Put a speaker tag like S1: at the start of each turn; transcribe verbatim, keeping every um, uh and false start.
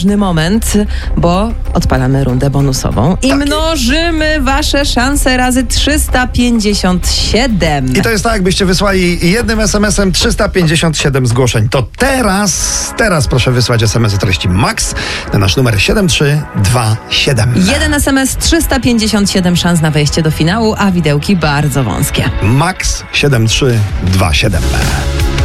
S1: ważny moment, bo odpalamy rundę bonusową i
S2: Tak.
S1: mnożymy wasze szanse razy trzysta pięćdziesiąt siedem.
S2: I to jest tak, jakbyście wysłali jednym es em esem trzysta pięćdziesiąt siedem zgłoszeń. To teraz, teraz proszę wysłać es em es o treści MAX na nasz numer siedem trzy dwa siedem.
S1: Jeden es em es, trzysta pięćdziesiąt siedem szans na wejście do finału, a widełki bardzo wąskie.
S2: MAX siedem trzy dwa siedem.